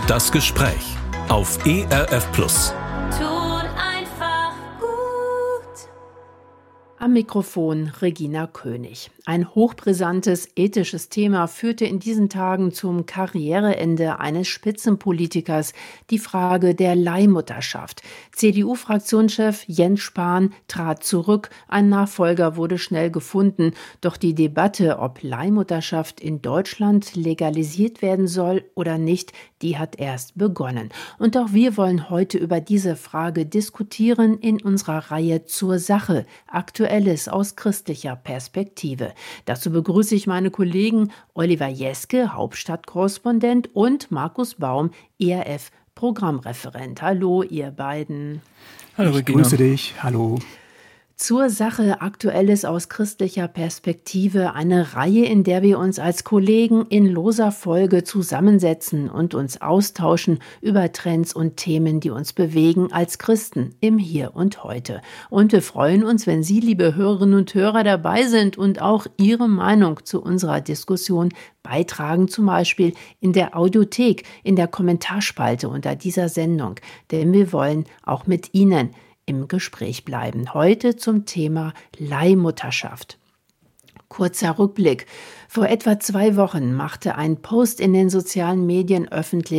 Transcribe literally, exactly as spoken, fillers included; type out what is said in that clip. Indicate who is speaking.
Speaker 1: Das Gespräch auf E R F Plus.
Speaker 2: Tut einfach gut.
Speaker 3: Am Mikrofon Regina König. Ein hochbrisantes ethisches Thema führte in diesen Tagen zum Karriereende eines Spitzenpolitikers, die Frage der Leihmutterschaft. C D U-Fraktionschef Jens Spahn trat zurück, ein Nachfolger wurde schnell gefunden. Doch die Debatte, ob Leihmutterschaft in Deutschland legalisiert werden soll oder nicht, die hat erst begonnen. Und auch wir wollen heute über diese Frage diskutieren in unserer Reihe zur Sache. Aktuelles aus christlicher Perspektive. Dazu begrüße ich meine Kollegen Oliver Jeske, Hauptstadtkorrespondent, und Markus Baum, E R F-Programmreferent. Hallo, ihr beiden.
Speaker 4: Hallo, ich Regina. Grüße dich. Hallo.
Speaker 3: Zur Sache Aktuelles aus christlicher Perspektive, eine Reihe, in der wir uns als Kollegen in loser Folge zusammensetzen und uns austauschen über Trends und Themen, die uns bewegen als Christen im Hier und Heute. Und wir freuen uns, wenn Sie, liebe Hörerinnen und Hörer, dabei sind und auch Ihre Meinung zu unserer Diskussion beitragen, zum Beispiel in der Audiothek, in der Kommentarspalte unter dieser Sendung. Denn wir wollen auch mit Ihnen im Gespräch bleiben. Heute zum Thema Leihmutterschaft. Kurzer Rückblick. Vor etwa zwei Wochen machte ein Post in den sozialen Medien öffentlich,